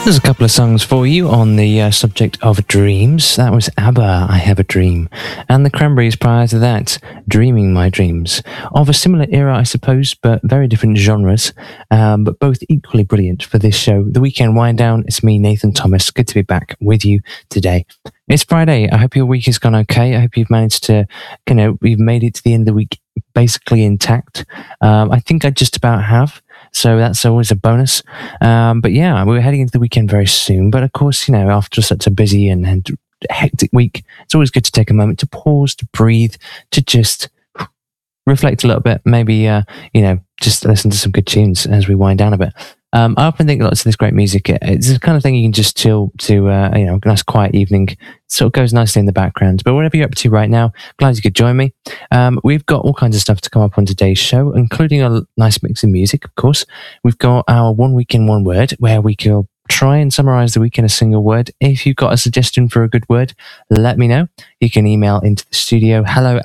There's a couple of songs for you on the subject of dreams. That was ABBA, I Have a Dream. And the Cranberries prior to that, Dreaming My Dreams. Of a similar era, I suppose, but very different genres, but both equally brilliant for this show. The Weekend Wind Down. It's me, Nathan Thomas. Good to be back with you today. It's Friday. I hope your week has gone okay. I hope you've managed to, we've made it to the end of the week basically intact. I think I just about have. So that's always a bonus. But yeah, we're heading into the weekend very soon. But of course, after such a busy and hectic week, it's always good to take a moment to pause, to breathe, to just reflect a little bit. Maybe, just listen to some good tunes as we wind down a bit. I often think lots of this great music, it's the kind of thing you can just chill to, a nice quiet evening. It sort of goes nicely in the background. But whatever you're up to right now, glad you could join me. We've got all kinds of stuff to come up on today's show, including a nice mix of music, of course. We've got our 1 week in 1 word, where we can try and summarize the week in a single word. If you've got a suggestion for a good word, let me know. You can email into the studio,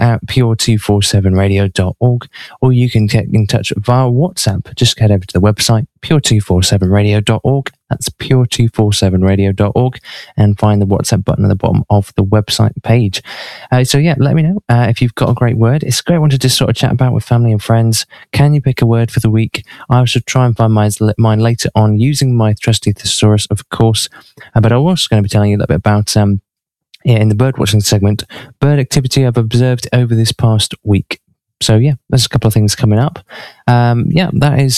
hello@pure247radio.org, or you can get in touch via WhatsApp. Just head over to the website, pure247radio.org. That's pure247radio.org, and find the WhatsApp button at the bottom of the website page. So yeah, let me know if you've got a great word. It's a great one to just sort of chat about with family and friends. Can you pick a word for the week? I should try and find mine later on using my trusty thesaurus, of course. But I'm also going to be telling you a little bit about in the bird watching segment, bird activity I've observed over this past week. So yeah, there's a couple of things coming up. That's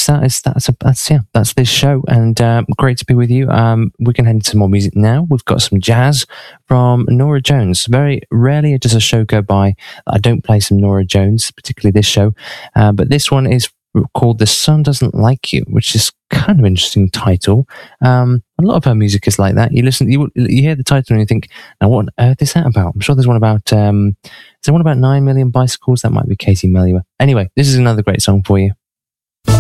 this show, and great to be with you. We can head into some more music now. We've got some jazz from Norah Jones. Very rarely does a show go by that I don't play some Norah Jones, particularly this show. But this one is called The Sun Doesn't Like You, which is kind of an interesting title. A lot of her music is like that. You listen, you hear the title and you think, now what on earth is that about? I'm sure there's one about, is there one about 9 million bicycles? That might be Katie Melua. Anyway, this is another great song for you.